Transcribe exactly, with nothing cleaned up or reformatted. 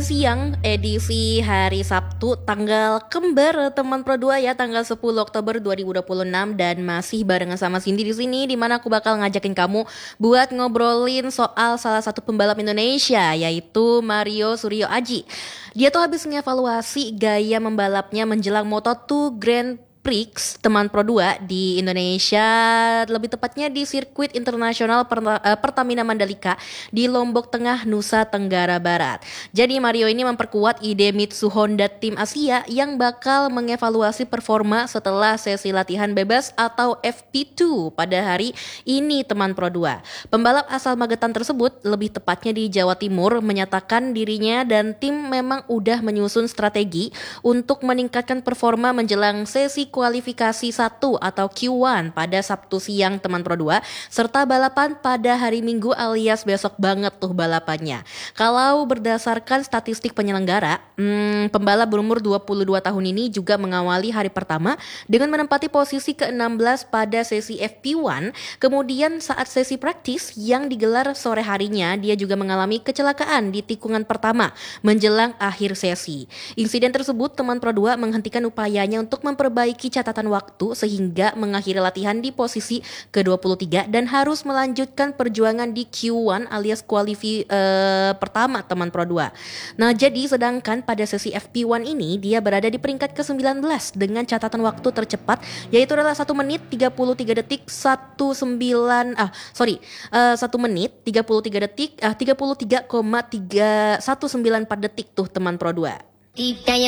siang edisi hari Sabtu tanggal kembar teman Pro dua ya, tanggal sepuluh Oktober dua ribu dua puluh enam, dan masih barengan sama Cindy di sini, di mana aku bakal ngajakin kamu buat ngobrolin soal salah satu pembalap Indonesia, yaitu Mario Suryo Aji. Dia tuh habis mengevaluasi gaya membalapnya menjelang Moto dua Grand Prix teman Pro dua di Indonesia, lebih tepatnya di sirkuit internasional Pertamina Mandalika di Lombok Tengah, Nusa Tenggara Barat. Jadi Mario ini memperkuat ide Mitsu Honda Tim Asia yang bakal mengevaluasi performa setelah sesi latihan bebas atau F P dua pada hari ini teman Pro dua. Pembalap asal Magetan tersebut, lebih tepatnya di Jawa Timur, menyatakan dirinya dan tim memang udah menyusun strategi untuk meningkatkan performa menjelang sesi kualifikasi satu atau Q satu pada Sabtu siang teman Pro dua, serta balapan pada hari Minggu alias besok banget tuh balapannya. Kalau berdasarkan statistik penyelenggara, hmm, pembalap berumur dua puluh dua tahun ini juga mengawali hari pertama dengan menempati posisi ke enam belas pada sesi F P satu. Kemudian saat sesi praktis yang digelar sore harinya, dia juga mengalami kecelakaan di tikungan pertama menjelang akhir sesi. Insiden tersebut teman Pro dua menghentikan upayanya untuk memperbaiki catatan waktu sehingga mengakhiri latihan di posisi ke dua puluh tiga dan harus melanjutkan perjuangan di Q satu alias kualifi eh, pertama teman Pro dua. Nah, jadi sedangkan pada sesi F P satu ini dia berada di peringkat ke sembilan belas dengan catatan waktu tercepat, yaitu adalah satu menit tiga puluh tiga detik sembilan belas ah sorry uh, satu menit tiga puluh tiga detik ah tiga puluh tiga koma tiga satu sembilan empat detik tuh teman Pro dua.